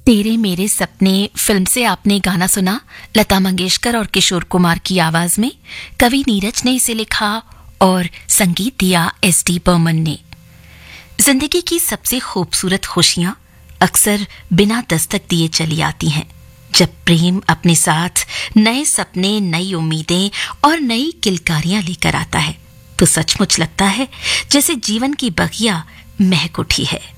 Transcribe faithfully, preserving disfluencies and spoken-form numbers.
तेरे मेरे सपने फिल्म से आपने गाना सुना लता मंगेशकर और किशोर कुमार की आवाज में। कवि नीरज ने इसे लिखा और संगीत दिया एस डी बर्मन ने। जिंदगी की सबसे खूबसूरत खुशियां अक्सर बिना दस्तक दिए चली आती हैं। जब प्रेम अपने साथ नए सपने, नई उम्मीदें और नई किलकारियां लेकर आता है तो सचमुच लगता है जैसे जीवन की बगिया महक उठी है।